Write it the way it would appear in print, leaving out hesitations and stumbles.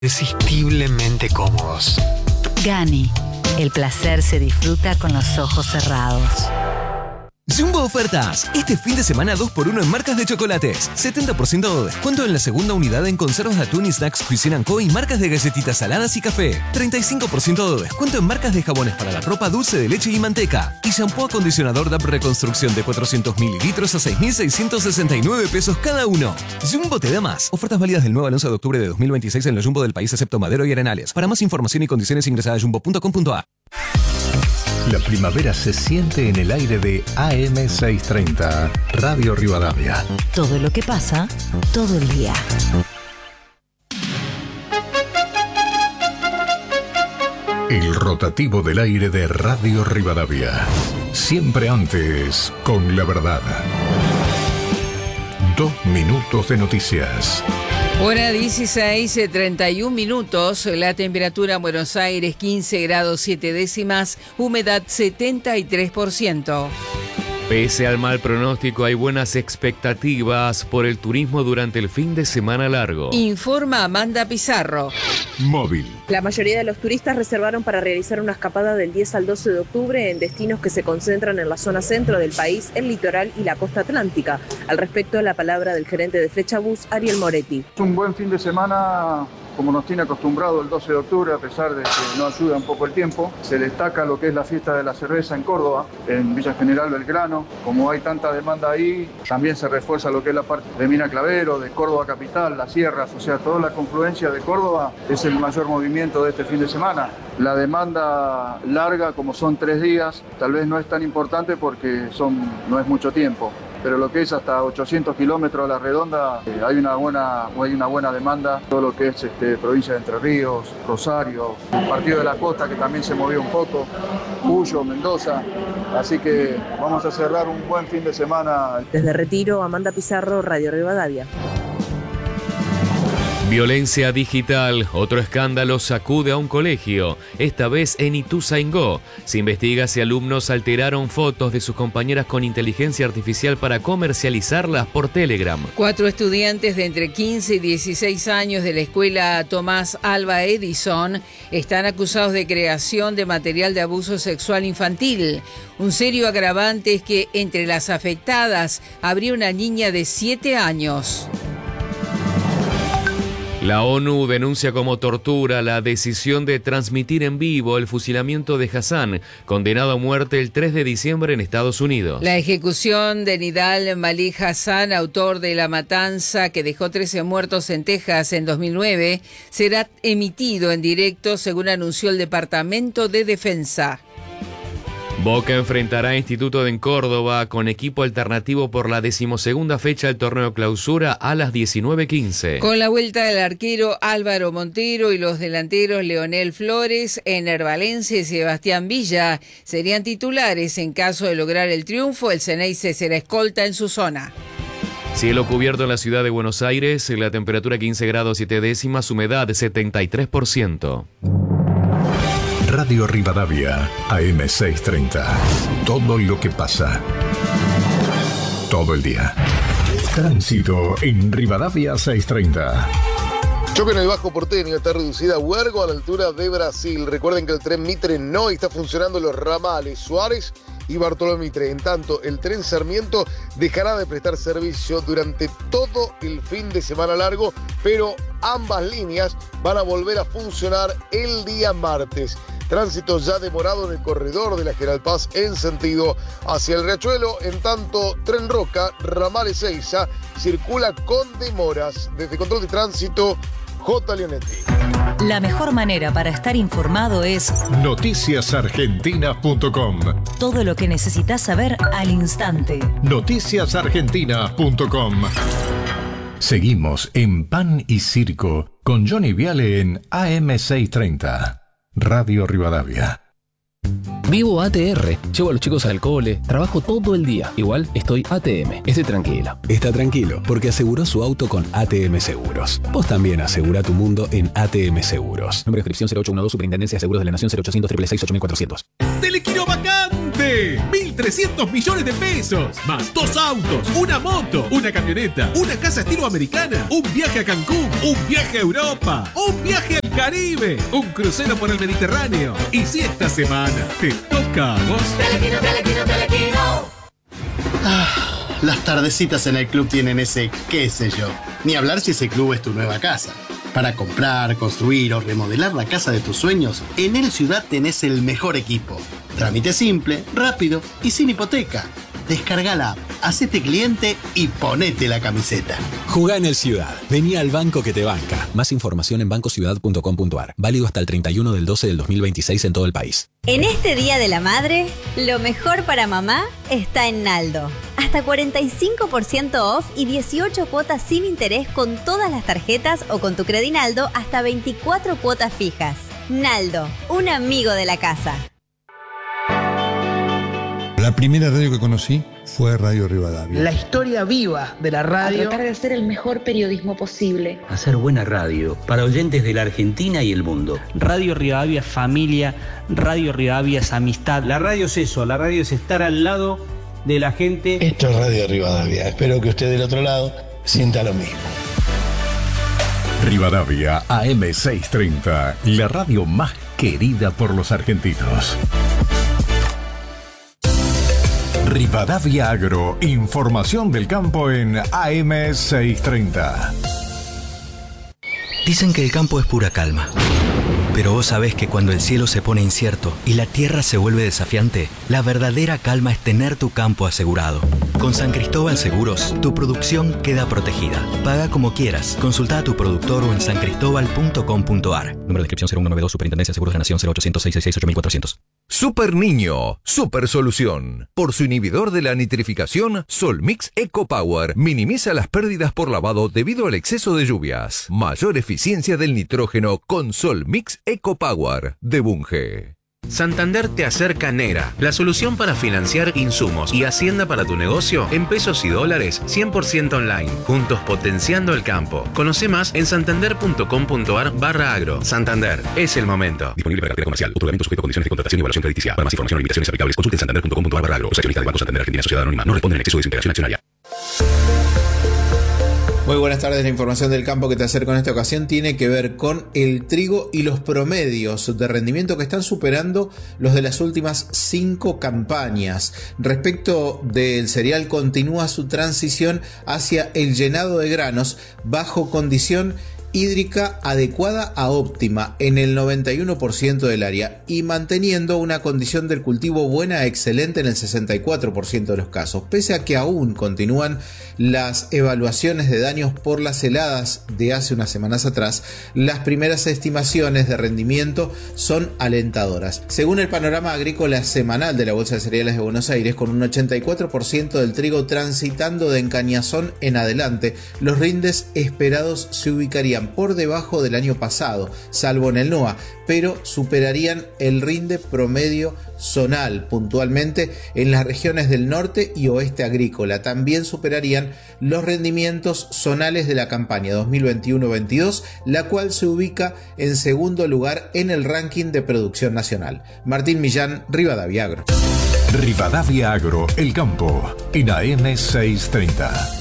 irresistiblemente cómodos. Gani, el placer se disfruta con los ojos cerrados. Jumbo Ofertas. Este fin de semana 2x1 en marcas de chocolates. 70% de descuento en la segunda unidad en conservas de atún y snacks Cuisine & Co. y marcas de galletitas saladas y café. 35% de descuento en marcas de jabones para la ropa, dulce de leche y manteca. Y shampoo acondicionador DAP Reconstrucción de 400 mililitros a 6.669 pesos cada uno. Jumbo te da más. Ofertas válidas del 9 al 11 de octubre de 2026 en los Jumbo del país excepto Madero y Arenales. Para más información y condiciones ingresa a jumbo.com.ar. La primavera se siente en el aire de AM630, Radio Rivadavia. Todo lo que pasa, todo el día. El rotativo del aire de Radio Rivadavia. Siempre antes, con la verdad. 2 minutos de noticias. Hora 16:31 minutos, la temperatura en Buenos Aires 15 grados 7 décimas, humedad 73%. Pese al mal pronóstico, hay buenas expectativas por el turismo durante el fin de semana largo. Informa Amanda Pizarro. Móvil. La mayoría de los turistas reservaron para realizar una escapada del 10 al 12 de octubre en destinos que se concentran en la zona centro del país, el litoral y la costa atlántica. Al respecto, la palabra del gerente de Flechabús, Ariel Moretti. Es un buen fin de semana, como nos tiene acostumbrado el 12 de octubre, a pesar de que no ayuda un poco el tiempo. Se destaca lo que es la fiesta de la cerveza en Córdoba, en Villa General Belgrano. Como hay tanta demanda ahí, también se refuerza lo que es la parte de Mina Clavero, de Córdoba Capital, las sierras, o sea, toda la confluencia de Córdoba es el mayor movimiento de este fin de semana. La demanda larga, como son 3 días, tal vez no es tan importante porque no es mucho tiempo. Pero lo que es hasta 800 kilómetros a la redonda, hay una buena demanda. Todo lo que es provincia de Entre Ríos, Rosario, el Partido de la Costa, que también se movió un poco, Cuyo, Mendoza. Así que vamos a cerrar un buen fin de semana. Desde Retiro, Amanda Pizarro, Radio Rivadavia. Violencia digital. Otro escándalo sacude a un colegio, esta vez en Ituzaingó. Se investiga si alumnos alteraron fotos de sus compañeras con inteligencia artificial para comercializarlas por Telegram. 4 estudiantes de entre 15 y 16 años de la escuela Tomás Alva Edison están acusados de creación de material de abuso sexual infantil. Un serio agravante es que entre las afectadas habría una niña de 7 años. La ONU denuncia como tortura la decisión de transmitir en vivo el fusilamiento de Hassan, condenado a muerte el 3 de diciembre en Estados Unidos. La ejecución de Nidal Malik Hassan, autor de la matanza que dejó 13 muertos en Texas en 2009, será emitido en directo, según anunció el Departamento de Defensa. Boca enfrentará a Instituto en Córdoba con equipo alternativo por la 12ª fecha del torneo Clausura a las 19:15. Con la vuelta del arquero Álvaro Montero y los delanteros Leonel Flores, Ener Valencia y Sebastián Villa serían titulares. En caso de lograr el triunfo, el Ceneice será escolta en su zona. Cielo cubierto en la ciudad de Buenos Aires, la temperatura 15 grados 7 décimas, humedad 73%. Radio Rivadavia, AM630. Todo lo que pasa. Todo el día. Tránsito en Rivadavia 630. Choque en el Bajo Porteño, está reducida a Huergo a la altura de Brasil. Recuerden que el tren Mitre no está funcionando en los ramales Suárez y Bartolomé Mitre. En tanto, el tren Sarmiento dejará de prestar servicio durante todo el fin de semana largo, pero ambas líneas van a volver a funcionar el día martes. Tránsito ya demorado en el corredor de la General Paz en sentido hacia el Riachuelo. En tanto, Tren Roca, ramal Ezeiza, circula con demoras. Desde Control de Tránsito, J. Leonetti. La mejor manera para estar informado es noticiasargentinas.com. todo lo que necesitas saber al instante. Noticiasargentinas.com. Seguimos en Pan y Circo con Johnny Viale en AM630. Radio Rivadavia. Vivo ATR, llevo a los chicos al cole, trabajo todo el día. Igual estoy ATM, estoy tranquilo. Está tranquilo, porque aseguró su auto con ATM Seguros. Vos también asegura tu mundo en ATM Seguros. Número de inscripción 0812, Superintendencia de Seguros de la Nación 0800 666 8400. ¡Telequino vacante! de 1.300 millones de pesos, más 2 autos, una moto, una camioneta, una casa estilo americana, un viaje a Cancún, un viaje a Europa, un viaje al Caribe, un crucero por el Mediterráneo. Y si esta semana te toca a vos... Las tardecitas en el club tienen ese qué sé yo. Ni hablar si ese club es tu nueva casa. Para comprar, construir o remodelar la casa de tus sueños, en El Ciudad tenés el mejor equipo. Trámite simple, rápido y sin hipoteca. Descarga la app, hacete cliente y ponete la camiseta. Jugá en El Ciudad. Vení al banco que te banca. Más información en bancociudad.com.ar. Válido hasta el 31 del 12 del 2026 en todo el país. En este Día de la Madre, lo mejor para mamá está en Naldo. Hasta 45% off y 18 cuotas sin interés con todas las tarjetas o con tu Credinaldo hasta 24 cuotas fijas. Naldo, un amigo de la casa. La primera radio que conocí fue Radio Rivadavia. La historia viva de la radio. A tratar de hacer el mejor periodismo posible. Hacer buena radio para oyentes de la Argentina y el mundo. Radio Rivadavia es familia, Radio Rivadavia es amistad. La radio es eso, la radio es estar al lado de la gente. Esto es Radio Rivadavia. Espero que usted del otro lado sienta lo mismo. Rivadavia AM630, la radio más querida por los argentinos. Rivadavia Agro, información del campo en AM630. Dicen que el campo es pura calma. Pero vos sabés que cuando el cielo se pone incierto y la tierra se vuelve desafiante, la verdadera calma es tener tu campo asegurado. Con San Cristóbal Seguros, tu producción queda protegida. Paga como quieras. Consulta a tu productor o en sancristobal.com.ar. Número de inscripción 0192, Superintendencia de Seguros de Nación 0800 666 8400. Super Niño, super solución. Por su inhibidor de la nitrificación, Solmix Eco Power minimiza las pérdidas por lavado debido al exceso de lluvias. Mayor eficiencia del nitrógeno con Solmix Eco Power de Bunge. Santander te acerca Nera, la solución para financiar insumos y hacienda para tu negocio en pesos y dólares 100% online, juntos potenciando el campo. Conoce más en santander.com.ar/agro. Santander, es el momento. Disponible para cartera comercial. Otorgamiento sujeto a condiciones de contratación y evaluación crediticia. Para más información o limitaciones aplicables, consulte santander.com.ar/agro. Los accionistas del Banco Santander Argentina Sociedad Anónima no responden en exceso de desintegración accionaria. Muy buenas tardes. La información del campo que te acerco en esta ocasión tiene que ver con el trigo y los promedios de rendimiento que están superando los de las últimas 5 campañas. Respecto del cereal, continúa su transición hacia el llenado de granos bajo condición hídrica adecuada a óptima en el 91% del área y manteniendo una condición del cultivo buena a excelente en el 64% de los casos, pese a que aún continúan las evaluaciones de daños por las heladas de hace unas semanas atrás. Las primeras estimaciones de rendimiento son alentadoras. Según el panorama agrícola semanal de la Bolsa de Cereales de Buenos Aires, con un 84% del trigo transitando de encañazón en adelante, los rindes esperados se ubicarían por debajo del año pasado, salvo en el NOA, pero superarían el rinde promedio zonal puntualmente en las regiones del norte y oeste agrícola. También superarían los rendimientos zonales de la campaña 2021-22, la cual se ubica en segundo lugar en el ranking de producción nacional. Martín Millán, Rivadavia Agro. Rivadavia Agro, el campo, en AM630.